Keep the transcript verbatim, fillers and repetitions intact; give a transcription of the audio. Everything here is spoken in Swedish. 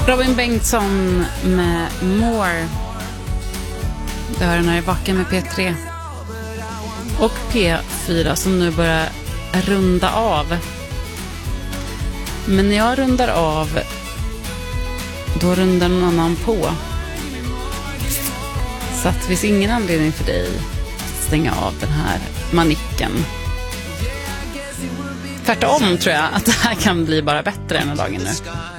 Robin Bengtsson med More. Det har den här i backen med P tre. Och P fyra som nu börjar runda av. Men när jag rundar av, då rundar någon annan på. Så att det finns ingen anledning för dig att stänga av den här manicken. Tvärtom tror jag att det här kan bli bara bättre än dagen nu.